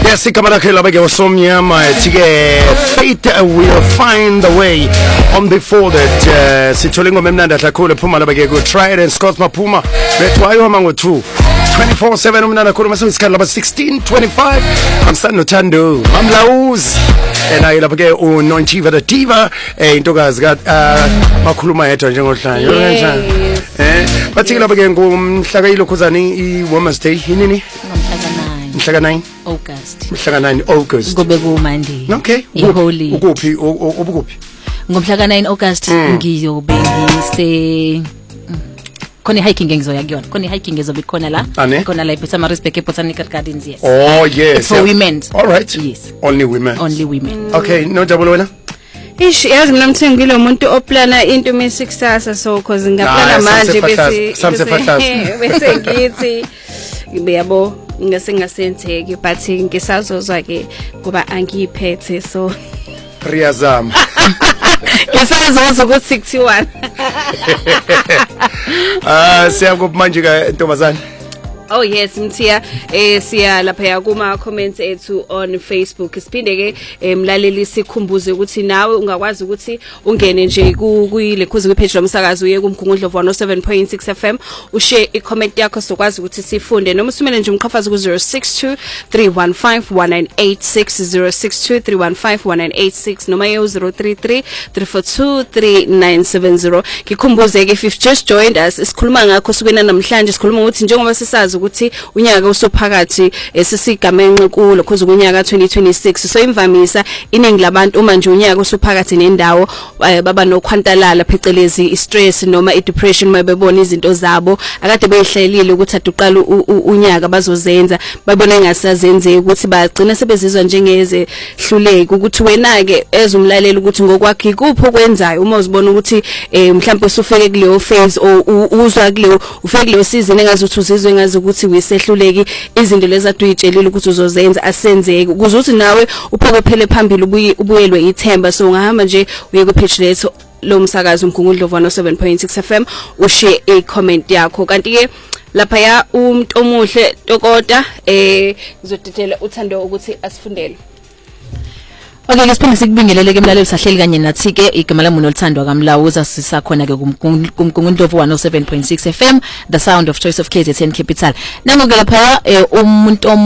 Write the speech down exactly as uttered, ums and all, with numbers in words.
Yes, ikamalakela bake osomnyama ethi-ke fate will find the way. On before that uh, sithole ingoma emnandi kakhulu ephuma la bake ku Tried and Scott Maphuma bethwayo hamba ngo two twenty-four seven umnandi kakhulu mase isikhathi laba sixteen twenty-five amsana noThando Mamlawuzi naye lapha ke uNonchiva the Diva intokazi ka makhuluma yedwa njengohlanje kanjani eh bathi lapha ke ngomhla ka ilokhuzani iWomen's Day inini mhla nine August mhla nine August kube ku Monday okay iholy ukuphi ubukuphi ngomhla nine August ngiyobe ngise khona hiking ngizoya kuyona khona hiking ezobe khona la khona la ePietermaritzburg eBotanical Gardens yes oh yes it's for women all right yes only women only women okay Nojabulu wena ish yazi mina mthengile umuntu oplana into mesikusasa so cause ngaplana manje bese bese ngithi ngiyabo ngase ngasenzeki but ngisazozwa ke kuba angiyiphethe so Riyazama ngisazozwa ukuthi sixty-one ah siyakuphi manje ka ntombazane Oh yes mthiya eh siya lapha kuma comments ethu on Facebook siphinde ke emlaleli sikhumbuze ukuthi nawe ungakwazi ukuthi ungene nje kuyile kuze kwi-page lomsakazi uye kumkhungudlovu one oh seven point six F M ushare i-comment yakho sokwazi ukuthi sifunde noma usumele nje umqhafazi ku zero six two three one five one nine eight six zero six two three one five one nine eight six noma ye zero three three three four two three nine seven zero ngikhumbuze ke if you've just joined us sikhuluma ngakho sukwena namhlanje sikhuluma ukuthi njengoba sisazi ukuthi unyaka usophakathi esisigamenge kulo kuze kunyaka twenty twenty-six so imvamisa iningi labantu uma nje unyaka usophakathi nendawo baba nokhwantalala phecelezi stress noma i-depression mabebona izinto zabo akade beyihlelile ukuthi aduqala unyaka bazozenza babona engasazenzeki ukuthi bagcina sebezizwa njengeze hluleki ukuthi wena ke ezumlalela ukuthi ngokwakhe kupho kwenzayo uma uzibona ukuthi mhlawumbe usufike kuleyo phase o uzwa kuleyo ufike kuleyo season engazuthi uzizwe ngazi ukuthi wisehluleki izinto lezi aduyitshelile ukuthi uzozenza asenzeke ukuze uthi nawe uphoke phele phambili ubuyelwe ithemba so ungahamba nje uye ku page lethu lo msakazi umkhungudlovu one oh seven point six F M ushare a comment yakho kanti ke lapha ya umuntu omuhle tokota eh ngizodedela uThando ukuthi asifundele Okay ngisiphinde sikubingelele ke mlaleli sahleli kanye nathi ke igama lami uNoluthandwa kaMlawuza sisakhona ke kumkhungudlovu one oh seven point six F M the sound of choice of K Z N Capital nangoke lapha umuntu